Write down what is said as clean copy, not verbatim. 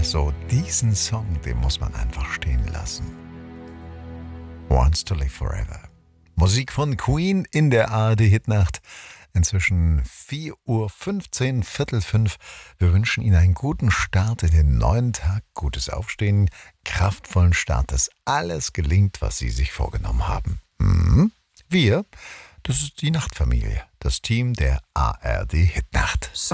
so, diesen Song, den muss man einfach stehen lassen. Wants to Live Forever. Musik von Queen in der ARD-Hitnacht. Inzwischen 4:15 Uhr, 4:45. Wir wünschen Ihnen einen guten Start in den neuen Tag, gutes Aufstehen, kraftvollen Start, dass alles gelingt, was Sie sich vorgenommen haben. Wir, das ist die Nachtfamilie, das Team der ARD-Hitnacht.